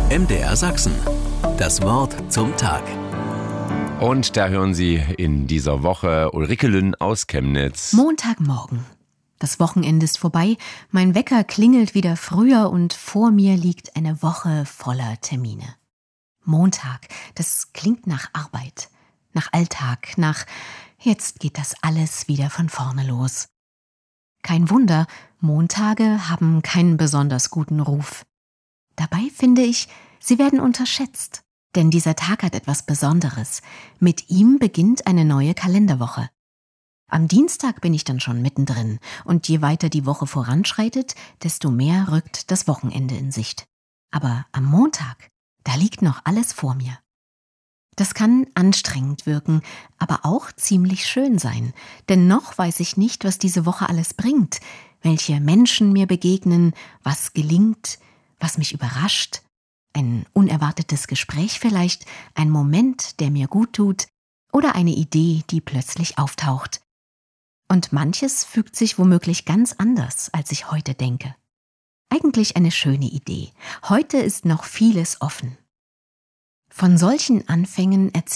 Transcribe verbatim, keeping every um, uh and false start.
M D R Sachsen. Das Wort zum Tag. Und da hören Sie in dieser Woche Ulrike Lünn aus Chemnitz. Montagmorgen. Das Wochenende ist vorbei, mein Wecker klingelt wieder früher und vor mir liegt eine Woche voller Termine. Montag, das klingt nach Arbeit, nach Alltag, nach jetzt geht das alles wieder von vorne los. Kein Wunder, Montage haben keinen besonders guten Ruf. Dabei finde ich, sie werden unterschätzt. Denn dieser Tag hat etwas Besonderes. Mit ihm beginnt eine neue Kalenderwoche. Am Dienstag bin ich dann schon mittendrin und je weiter die Woche voranschreitet, desto mehr rückt das Wochenende in Sicht. Aber am Montag, da liegt noch alles vor mir. Das kann anstrengend wirken, aber auch ziemlich schön sein. Denn noch weiß ich nicht, was diese Woche alles bringt, welche Menschen mir begegnen, was gelingt, was mich überrascht. Ein unerwartetes Gespräch vielleicht, ein Moment, der mir gut tut oder eine Idee, die plötzlich auftaucht. Und manches fügt sich womöglich ganz anders, als ich heute denke. Eigentlich eine schöne Idee. Heute ist noch vieles offen. Von solchen Anfängen erzählt